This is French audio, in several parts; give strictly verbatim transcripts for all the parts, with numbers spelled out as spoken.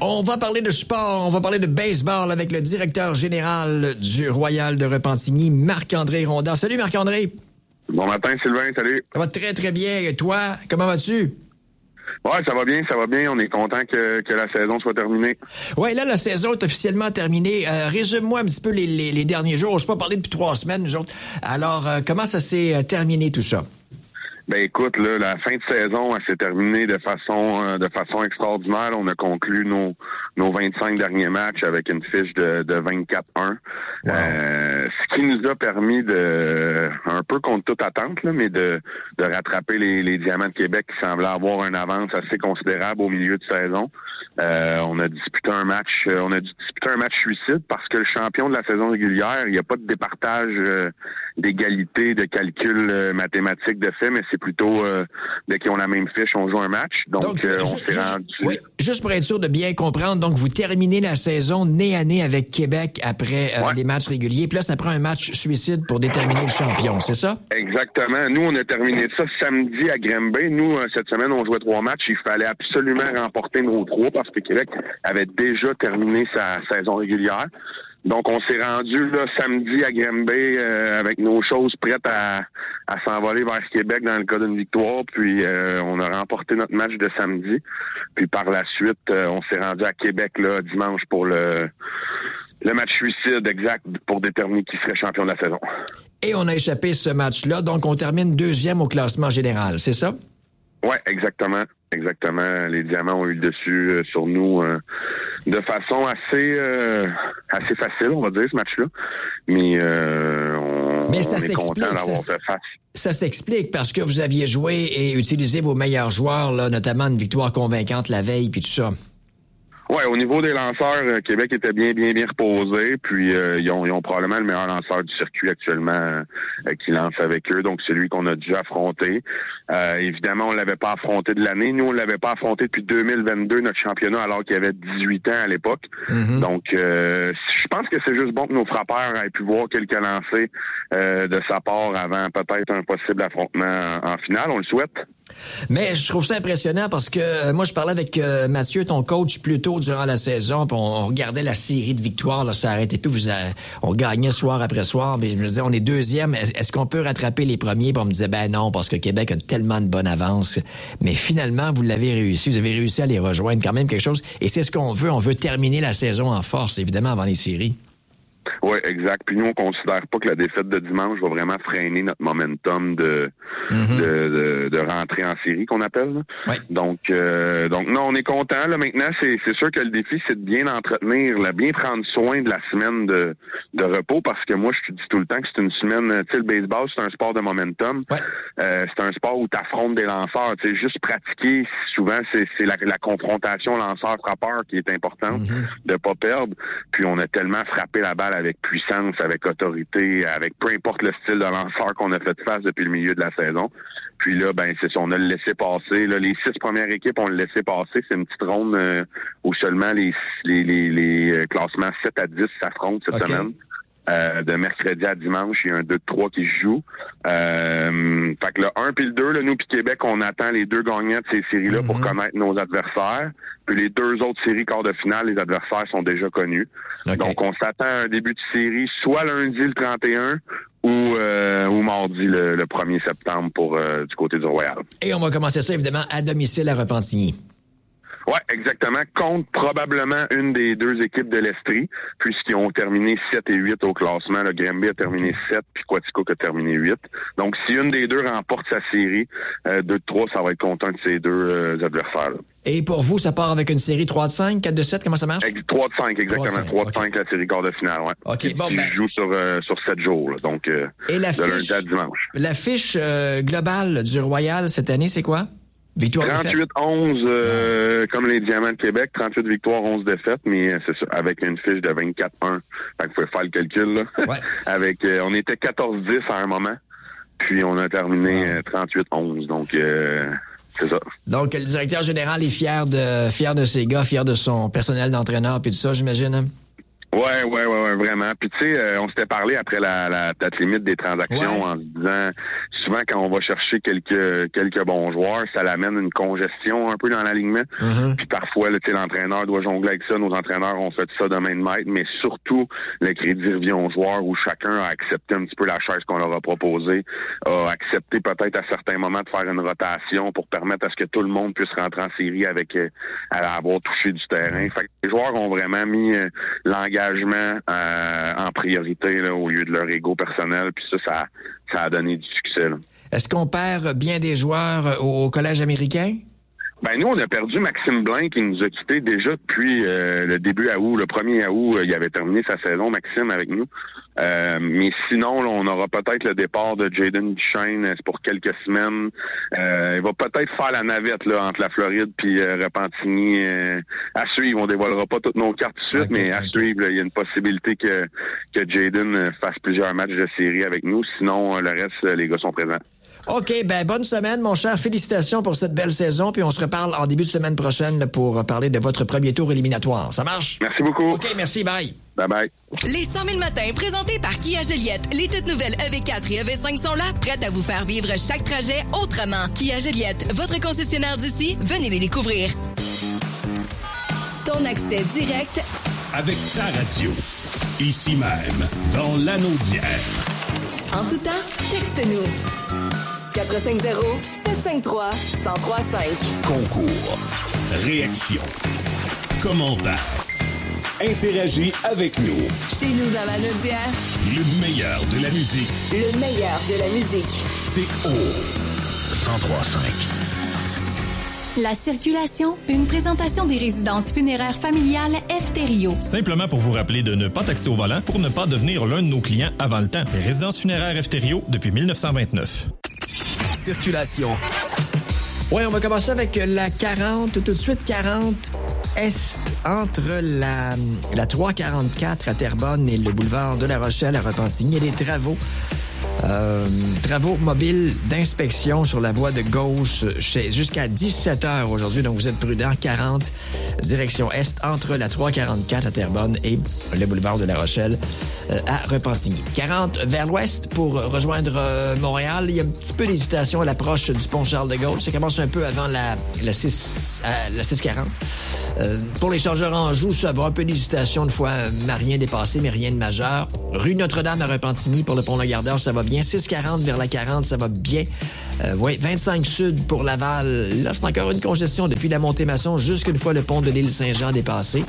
On va parler de sport, on va parler de baseball avec le directeur général du Royal de Repentigny, Marc-André Rondat. Salut Marc-André. Bon matin Sylvain, salut. Ça va très très bien. Et toi, comment vas-tu? Ouais, ça va bien, ça va bien. On est content que, que la saison soit terminée. Ouais, là, la saison est officiellement terminée. Euh, résume-moi un petit peu les, les, les derniers jours. On s'est pas parlé depuis trois semaines, nous autres. Alors, euh, comment ça s'est euh, terminé tout ça? Ben écoute, là, la fin de saison, elle s'est terminée de façon euh, de façon extraordinaire. On a conclu nos nos vingt-cinq derniers matchs avec une fiche de, de vingt-quatre un. Wow. Euh, ce qui nous a permis de, un peu contre toute attente, là, mais de, de rattraper les, les Diamants de Québec qui semblaient avoir une avance assez considérable au milieu de saison. Euh, on a disputé un match, euh, on a dû disputer un match suicide parce que le champion de la saison régulière, il n'y a pas de départage euh, d'égalité, de calcul euh, mathématique de fait, mais c'est plutôt euh, dès qu'ils ont la même fiche, on joue un match. Donc, donc euh, on juste, s'est rendu. Oui, juste pour être sûr de bien comprendre, donc vous terminez la saison nez à nez avec Québec après euh, ouais. les matchs réguliers, puis là ça prend un match suicide pour déterminer le champion, c'est ça? Exactement. Nous, on a terminé ça samedi à Granby. Nous, euh, cette semaine, on jouait trois matchs. Il fallait absolument remporter nos trois parce que Québec avait déjà terminé sa saison régulière. Donc, on s'est rendu là samedi à Granby euh, avec nos choses prêtes à, à s'envoler vers Québec dans le cas d'une victoire. Puis, euh, on a remporté notre match de samedi. Puis, par la suite, euh, on s'est rendu à Québec là dimanche pour le le match suicide exact pour déterminer qui serait champion de la saison. Et on a échappé ce match-là. Donc, on termine deuxième au classement général, c'est ça? Ouais, exactement. Exactement. Les Diamants ont eu le dessus euh, sur nous euh, de façon assez euh, assez facile, on va dire, ce match-là. Mais euh, on, Mais ça on est content d'avoir ça, fait face. Ça s'explique parce que vous aviez joué et utilisé vos meilleurs joueurs, là, notamment une victoire convaincante la veille, puis tout ça. Ouais, au niveau des lanceurs, euh, Québec était bien, bien, bien reposé. Puis euh, ils, ont, ils ont probablement le meilleur lanceur du circuit actuellement euh, qui lance avec eux. Donc celui qu'on a déjà affronté. Euh, évidemment, on l'avait pas affronté de l'année. Nous, on l'avait pas affronté depuis deux mille vingt-deux, notre championnat, alors qu'il avait dix-huit ans à l'époque. Mm-hmm. Donc euh, je pense que c'est juste bon que nos frappeurs aient pu voir quelques lancers euh, de sa part avant peut-être un possible affrontement en, en finale. On le souhaite. Mais je trouve ça impressionnant parce que euh, moi, je parlais avec euh, Mathieu, ton coach, plus tôt durant la saison, puis on, on regardait la série de victoires, là, ça arrêtait plus, vous a, on gagnait soir après soir, mais je me disais, on est deuxième, est-ce, est-ce qu'on peut rattraper les premiers? Puis on me disait, ben non, parce que Québec a tellement de bonne avance. Mais finalement, vous l'avez réussi, vous avez réussi à les rejoindre, quand même quelque chose, et c'est ce qu'on veut, on veut terminer la saison en force, évidemment, avant les séries. Oui, exact. Puis nous, on considère pas que la défaite de dimanche va vraiment freiner notre momentum de mm-hmm. de, de, de rentrer en série, qu'on appelle. Oui. Donc, euh, donc non, on est content. Là, maintenant, c'est, c'est sûr que le défi, c'est de bien entretenir, là, bien prendre soin de la semaine de, de repos, parce que moi, je te dis tout le temps que c'est une semaine. Tu sais, le baseball, c'est un sport de momentum. Ouais. Euh, c'est un sport où tu affrontes des lanceurs. Tu sais, juste pratiquer, souvent, c'est, c'est la, la confrontation lanceur-frappeur qui est importante, mm-hmm. de pas perdre. Puis on a tellement frappé la balle avec puissance, avec autorité, avec peu importe le style de lanceur qu'on a fait face depuis le milieu de la saison. Puis là, ben c'est ça, on a le laissé passer. Là, les six premières équipes ont le laissé passer. C'est une petite ronde euh, où seulement les, les, les, les classements sept à dix s'affrontent cette okay. semaine. Euh, de mercredi à dimanche, il y a un deux de trois qui se joue. Euh, fait que le un puis le deux, là, nous puis Québec, on attend les deux gagnants de ces séries-là mm-hmm. pour connaître nos adversaires. Puis les deux autres séries quart de finale, les adversaires sont déjà connus. Okay. Donc on s'attend à un début de série soit lundi le trente et un ou, euh, ou mardi le, le premier septembre pour euh, du côté du Royal. Et on va commencer ça évidemment à domicile à Repentigny. Oui, exactement. Contre probablement une des deux équipes de l'Estrie, puisqu'ils ont terminé sept et huit au classement. Le Granby a terminé sept, puis Quaticook a terminé huit. Donc, si une des deux remporte sa série, euh, deux de trois, ça va être content de ces deux euh, adversaires-là. Et pour vous, ça part avec une série trois de cinq, quatre de sept, comment ça marche? trois de cinq, exactement. trois de cinq, okay. La série quart de finale, ouais. OK, bon, ben... Ils jouent sur, euh, sur sept jours, là, donc euh, et la de fiche, lundi à dimanche. La fiche euh, globale du Royal cette année, c'est quoi? Victoire trente-huit onze, euh, comme les Diamants de Québec, trente-huit victoires, onze défaites, mais c'est ça, avec une fiche de vingt-quatre un. Fait que vous pouvez faire le calcul, là. Ouais. avec, euh, on était quatorze dix à un moment, puis on a terminé euh, trente-huit onze, donc euh, c'est ça. Donc, le directeur général est fier de fier de ses gars, fier de son personnel d'entraîneur, puis tout ça, j'imagine, hein? Ouais, ouais, ouais, ouais, vraiment. Puis tu sais, euh, on s'était parlé après la, la date limite des transactions ouais. en se disant, souvent quand on va chercher quelques quelques bons joueurs, ça l'amène une congestion un peu dans l'alignement. Mm-hmm. Puis parfois, tu sais, l'entraîneur doit jongler avec ça. Nos entraîneurs ont fait ça de main de maître, mais surtout le crédit revient aux joueurs où chacun a accepté un petit peu la chaise qu'on leur a proposée, a accepté peut-être à certains moments de faire une rotation pour permettre à ce que tout le monde puisse rentrer en série avec euh, à avoir touché du terrain. Fait que les joueurs ont vraiment mis euh, l'engagement Euh, en priorité là, au lieu de leur ego personnel, puis ça, ça, ça a donné du succès. Là. Est-ce qu'on perd bien des joueurs au, au collège américain? Ben nous, on a perdu Maxime Blain qui nous a quittés déjà depuis euh, le début août. Le premier août, euh, il avait terminé sa saison, Maxime, avec nous. Euh, mais sinon, là, on aura peut-être le départ de Jaden Duchesne euh, pour quelques semaines. Euh, il va peut-être faire la navette là entre la Floride puis euh, Repentigny. Euh, à suivre, on dévoilera pas toutes nos cartes tout de suite, okay, mais à okay. suivre, il y a une possibilité que, que Jaden fasse plusieurs matchs de série avec nous. Sinon, euh, le reste, les gars sont présents. OK, ben bonne semaine, mon cher. Félicitations pour cette belle saison. Puis on se reparle en début de semaine prochaine pour parler de votre premier tour éliminatoire. Ça marche? Merci beaucoup. OK, merci. Bye. Bye-bye. Les cent mille matins présentés par Kia Joliette. Les toutes nouvelles E V quatre et E V cinq sont là, prêtes à vous faire vivre chaque trajet autrement. Kia Joliette, votre concessionnaire d'ici, venez les découvrir. Ton accès direct avec ta radio. Ici même, dans l'anneau d'hier. En tout temps, texte-nous. quatre cinq zéro, sept cinq trois, un zéro trois cinq. Concours. Réaction. Commentaire. Interagis avec nous. Chez nous dans la Naudière. Le meilleur de la musique. Le meilleur de la musique. C'est au cent trois cinq. La circulation, une présentation des résidences funéraires familiales Efterio. Simplement pour vous rappeler de ne pas taxer au volant pour ne pas devenir l'un de nos clients avant le temps. Les résidences funéraires Efterio depuis dix-neuf cent vingt-neuf. Circulation. Oui, on va commencer avec la quarante, tout de suite quarante Est, entre la, la trois cent quarante-quatre à Terrebonne et le boulevard de la Rochelle à Repentigny. Il y a des travaux. Euh, travaux mobiles d'inspection sur la voie de gauche chez, jusqu'à dix-sept heures aujourd'hui, donc vous êtes prudents. quarante, direction Est, entre la trois cent quarante-quatre à Terrebonne et le boulevard de la Rochelle euh, à Repentigny. quarante vers l'ouest pour rejoindre euh, Montréal. Il y a un petit peu d'hésitation à l'approche du pont Charles-de-Gaulle. Ça commence un peu avant la, la, six, euh, la six cent quarante. Euh, pour les chargeurs en joue, ça va un peu d'hésitation une fois euh, rien dépassé, mais rien de majeur. Rue Notre-Dame à Repentigny pour le pont Lagardère, ça va bien. six cent quarante vers la quarante, ça va bien. Euh, oui, vingt-cinq Sud pour Laval. Là, c'est encore une congestion depuis la Montée-Masson jusqu'une fois le pont de l'île Saint-Jean dépassé.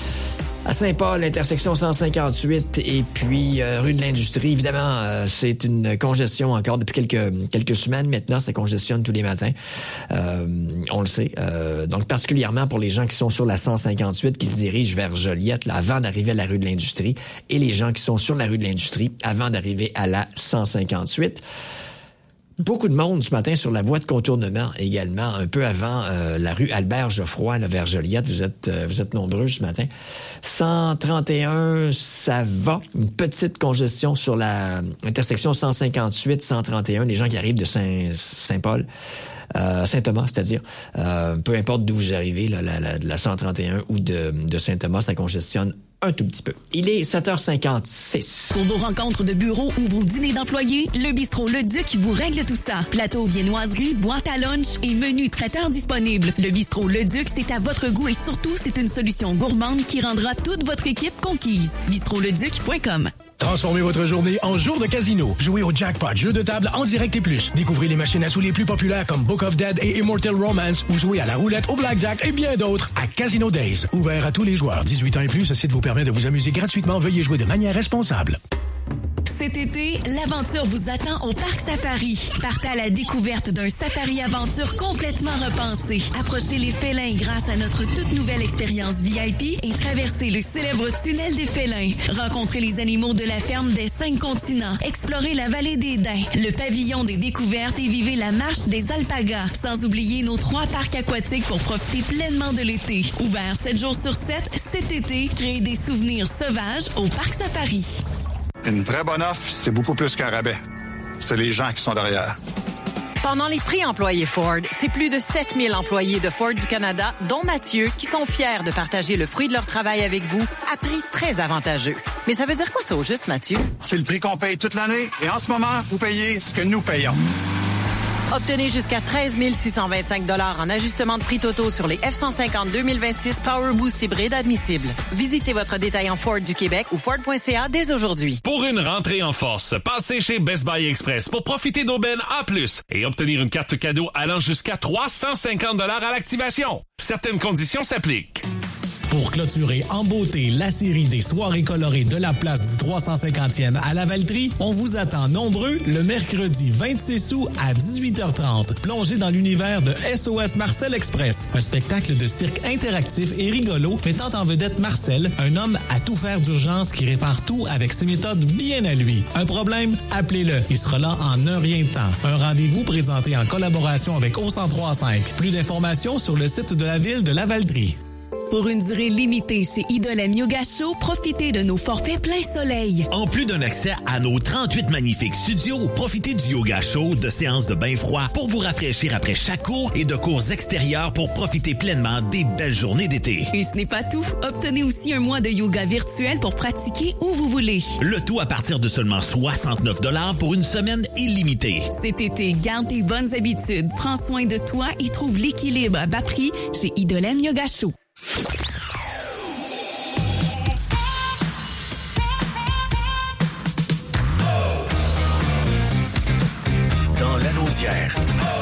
À Saint-Paul, intersection cent cinquante-huit et puis euh, rue de l'Industrie. Évidemment, euh, c'est une congestion encore depuis quelques quelques semaines. Maintenant, ça congestionne tous les matins. Euh, on le sait. Euh, donc, particulièrement pour les gens qui sont sur la cent cinquante-huit, qui se dirigent vers Joliette, là, avant d'arriver à la rue de l'Industrie, et les gens qui sont sur la rue de l'Industrie avant d'arriver à la cent cinquante-huit. Beaucoup de monde ce matin sur la voie de contournement également, un peu avant euh, la rue Albert-Geoffroy, là, vers Joliette. Vous êtes euh, vous êtes nombreux ce matin. cent trente et un, ça va. Une petite congestion sur la intersection cent cinquante-huit, cent trente et un. Les gens qui arrivent de Saint, Saint-Paul, euh, Saint-Thomas, c'est-à-dire, euh, peu importe d'où vous arrivez, là, la, la, de la cent trente et un ou de, de Saint-Thomas, ça congestionne un tout petit peu. Il est sept heures cinquante-six. Pour vos rencontres de bureau ou vos dîners d'employés, le bistrot Le Duc vous règle tout ça. Plateau, viennoiserie, boîte à lunch et menu traiteur disponible. Le bistrot Le Duc, c'est à votre goût et surtout, c'est une solution gourmande qui rendra toute votre équipe conquise. bistrot le duc point com. Transformez votre journée en jour de casino. Jouez au Jackpot, jeu de table en direct et plus. Découvrez les machines à sous les plus populaires comme Book of Dead et Immortal Romance ou jouez à la roulette, au blackjack et bien d'autres à Casino Days. Ouvert à tous les joueurs. dix-huit ans et plus, ce site vous permet de vous amuser gratuitement. Veuillez jouer de manière responsable. Cet été, l'aventure vous attend au Parc Safari. Partez à la découverte d'un safari-aventure complètement repensé. Approchez les félins grâce à notre toute nouvelle expérience V I P et traversez le célèbre tunnel des félins. Rencontrez les animaux de la ferme des cinq continents. Explorez la vallée des Daims, le pavillon des découvertes et vivez la marche des alpagas. Sans oublier nos trois parcs aquatiques pour profiter pleinement de l'été. Ouvert sept jours sur sept, cet été, créez des souvenirs sauvages au Parc Safari. Une vraie bonne offre, c'est beaucoup plus qu'un rabais. C'est les gens qui sont derrière. Pendant les prix employés Ford, c'est plus de sept mille employés de Ford du Canada, dont Mathieu, qui sont fiers de partager le fruit de leur travail avec vous à prix très avantageux. Mais ça veut dire quoi ça au juste, Mathieu? C'est le prix qu'on paye toute l'année et en ce moment, vous payez ce que nous payons. Obtenez jusqu'à treize mille six cent vingt-cinq dollars en ajustement de prix totaux sur les F cent cinquante deux mille vingt-six Power Boost hybride admissibles. Visitez votre détaillant Ford du Québec ou Ford point C A dès aujourd'hui. Pour une rentrée en force, passez chez Best Buy Express pour profiter d'aubaines A plus, et obtenir une carte cadeau allant jusqu'à trois cent cinquante dollars à l'activation. Certaines conditions s'appliquent. Pour clôturer en beauté la série des soirées colorées de la place du trois cent cinquantième à Lavaltrie, on vous attend nombreux le mercredi vingt-six août à dix-huit heures trente. Plongez dans l'univers de S O S Marcel Express, un spectacle de cirque interactif et rigolo mettant en vedette Marcel, un homme à tout faire d'urgence qui répare tout avec ses méthodes bien à lui. Un problème? Appelez-le. Il sera là en un rien de temps. Un rendez-vous présenté en collaboration avec O cent trois cinq. Plus d'informations sur le site de la ville de Lavaltrie. Pour une durée limitée chez Idolem Yoga Show, profitez de nos forfaits plein soleil. En plus d'un accès à nos trente-huit magnifiques studios, profitez du yoga show, de séances de bain froid pour vous rafraîchir après chaque cours et de cours extérieurs pour profiter pleinement des belles journées d'été. Et ce n'est pas tout. Obtenez aussi un mois de yoga virtuel pour pratiquer où vous voulez. Le tout à partir de seulement soixante-neuf dollars pour une semaine illimitée. Cet été, garde tes bonnes habitudes, prends soin de toi et trouve l'équilibre à bas prix chez Idolem Yoga Show. Dans l'Anaudière,